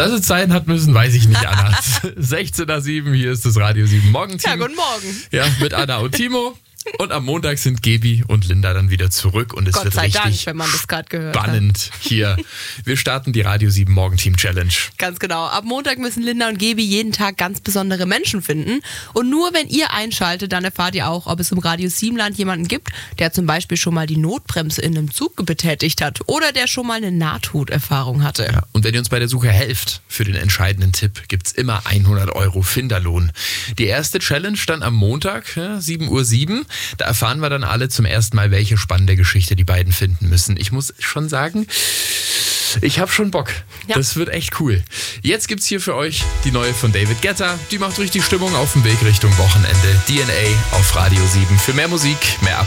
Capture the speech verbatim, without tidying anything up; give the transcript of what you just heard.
dass es sein hat müssen, weiß ich nicht, Anna. sechzehn nach sieben, hier ist das Radio sieben Morgenteam. Ja, guten Morgen. Ja, mit Anna und Timo. Und am Montag sind Gebi und Linda dann wieder zurück und es Gott wird sei richtig Dank, wenn man das gerade gehört spannend hier. Wir starten die Radio sieben Morgenteam Challenge. Ganz genau. Ab Montag müssen Linda und Gebi jeden Tag ganz besondere Menschen finden. Und nur wenn ihr einschaltet, dann erfahrt ihr auch, ob es im Radio sieben Land jemanden gibt, der zum Beispiel schon mal die Notbremse in einem Zug betätigt hat oder der schon mal eine Nahtoderfahrung hatte. Ja, und wenn ihr uns bei der Suche helft für den entscheidenden Tipp, gibt's immer hundert Euro Finderlohn. Die erste Challenge dann am Montag, ja, sieben Uhr sieben. Da erfahren wir dann alle zum ersten Mal, welche spannende Geschichte die beiden finden müssen. Ich muss schon sagen, ich habe schon Bock. Ja. Das wird echt cool. Jetzt gibt's hier für euch die neue von David Guetta. Die macht richtig Stimmung auf dem Weg Richtung Wochenende. D N A auf Radio sieben. Für mehr Musik, mehr Ab